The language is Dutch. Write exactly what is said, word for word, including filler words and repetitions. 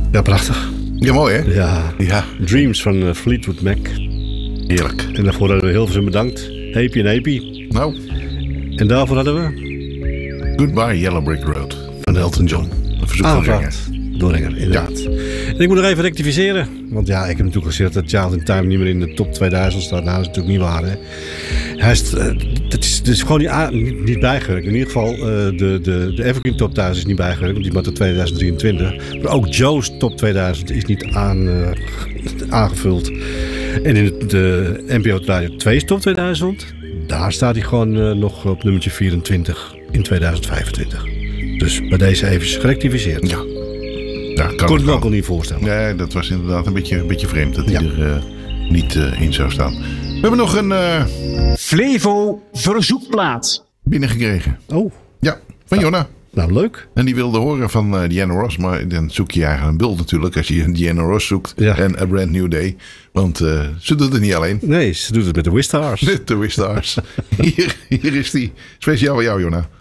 Ja, prachtig. Ja, mooi hè? Ja. Ja. Dreams van uh, Fleetwood Mac. Heerlijk. En daarvoor hadden we Hilversum bedankt. Heepie en Heepie. Nou. En daarvoor hadden we... Goodbye Yellow Brick Road. Van Elton John. Een verzoek van Renger. Doorrenger, inderdaad. Ja. En ik moet nog even rectificeren. Want ja, ik heb natuurlijk gezegd dat Child in Time niet meer in de top tweeduizend staat. Nou, dat is natuurlijk niet waar. Hè. Hij is, uh, dat is, dat is gewoon niet, niet, niet bijgewerkt. In ieder geval, uh, de, de, de Evergreen Top duizend is niet bijgewerkt. Want die moet tot tweeduizend drieëntwintig. Maar ook Joe's Top tweeduizend is niet aan, uh, aangevuld. En in de, de N P O Radio twee Top tweeduizend. Daar staat hij gewoon uh, nog op nummertje vierentwintig in tweeduizend vijfentwintig. Dus bij deze even gerectificeerd. Ja. Ja, kan kon ik me ook al niet voorstellen. Nee, dat was inderdaad een beetje, een beetje vreemd dat hij ja. er uh, niet uh, in zou staan. We hebben nog een... Uh... Flevo verzoekplaat. Binnengekregen. Oh. Ja, van Jonna. Nou, leuk. En die wilde horen van uh, Diana Ross. Maar dan zoek je eigenlijk een bult natuurlijk. Als je Diana Ross zoekt. Ja. En A Brand New Day. Want uh, ze doet het niet alleen. Nee, ze doet het met de Wistars. Met de Wistars. hier, hier is die. Speciaal voor jou, Jonna.